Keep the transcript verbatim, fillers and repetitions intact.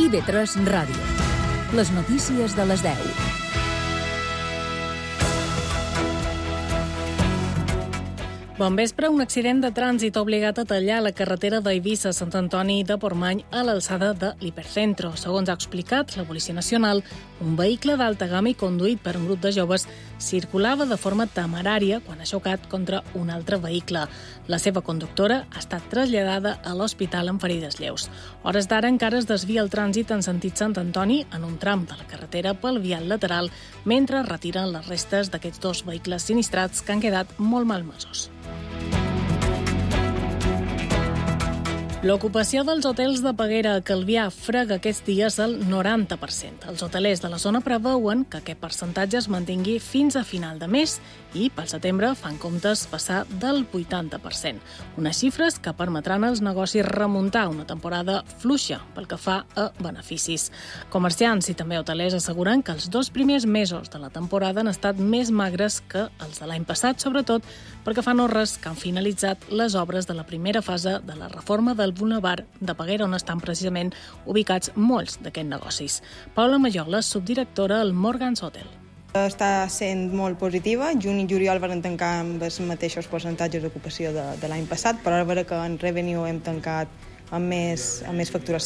I V tres Ràdio. Les notícies de les deu. Bon vespre. Un accident de trànsit ha obligat a tallar la carretera d'Eivissa a Sant Antoni de Portmany a l'alçada de l'Hipercentro. Segons ha explicat la Policia Nacional, un vehicle d'alta gamma i conduït per un grup de joves circulava de forma temerària quan ha xocat contra un altre vehicle. La seva conductora ha estat traslladada a l'hospital amb ferides lleus. A hores d'ara encara es desvia el trànsit en sentit Sant Antoni en un tram de la carretera pel vial lateral mentre retiren les restes d'aquests dos vehicles sinistrats que han quedat molt malmesos. L'ocupació dels hotels de Peguera a Calvià frega aquests dies el noranta per cent. Els hotelers de la zona preveuen que aquest percentatge es mantingui fins a final de mes i pel setembre fan comptes passar del vuitanta per cent. Unes xifres que permetran als negocis remuntar una temporada fluixa pel que fa a beneficis. Comerciants i també hotelers asseguren que els dos primers mesos de la temporada han estat més magres que els de l'any passat, sobretot perquè fa no res que han finalitzat les obres de la primera fase de la reforma del Boulevard de Peguera, on estan precisament ubicats molts d'aquests negocis. Paula Majola, subdirectora al Morgans Hotel. Està sent molt positiva. Juny i juliol van tancar amb els mateixos percentatges d'ocupació de, de l'any passat, però ara veure que en revenue hem tancat amb més, amb més facturació.